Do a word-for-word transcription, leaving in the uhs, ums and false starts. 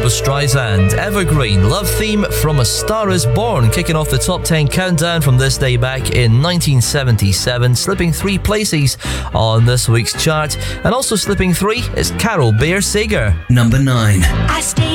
Barbra Streisand. Evergreen, Love Theme from A Star Is Born, kicking off the top ten countdown from this day back in nineteen seventy-seven, slipping three places on this week's chart. And also slipping three is Carol Bayer Sager. Number nine. I stay